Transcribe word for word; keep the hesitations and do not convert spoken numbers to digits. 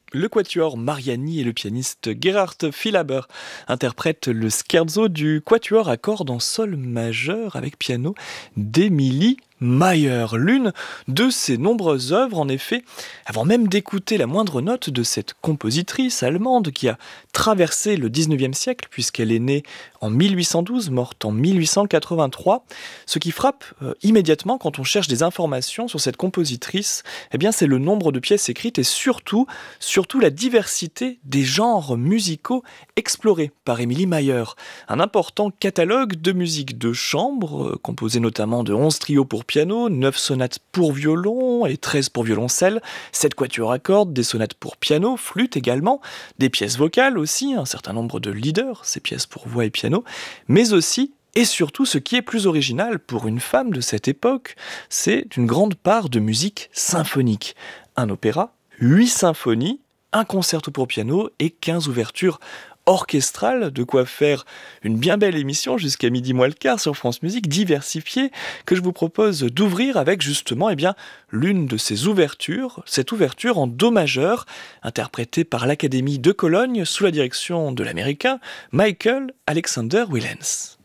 Le quatuor Mariani et le pianiste Gerhard Philaber interprètent le scherzo du quatuor à cordes en sol majeur avec piano d'Emilie Mayer, l'une de ses nombreuses œuvres en effet. Avant même d'écouter la moindre note de cette compositrice allemande qui a traversé le dix-neuvième siècle puisqu'elle est née en mille huit cent douze, morte en mille huit cent quatre-vingt-trois, ce qui frappe euh, immédiatement quand on cherche des informations sur cette compositrice, eh bien c'est le nombre de pièces écrites et surtout, surtout la diversité des genres musicaux explorés par Emilie Mayer. Un important catalogue de musique de chambre, euh, composé notamment de onze trios pour piano, neuf sonates pour violon et treize pour violoncelle, sept quatuors à cordes, des sonates pour piano, flûte également, des pièces vocales aussi, un certain nombre de leaders, ces pièces pour voix et piano, mais aussi et surtout, ce qui est plus original pour une femme de cette époque, c'est une grande part de musique symphonique. Un opéra, huit symphonies, un concerto pour piano et quinze ouvertures orchestrale, de quoi faire une bien belle émission jusqu'à midi moins le quart sur France Musique, diversifiée, que je vous propose d'ouvrir avec justement eh bien, l'une de ces ouvertures, cette ouverture en do majeur, interprétée par l'Académie de Cologne sous la direction de l'Américain Michael Alexander Willens.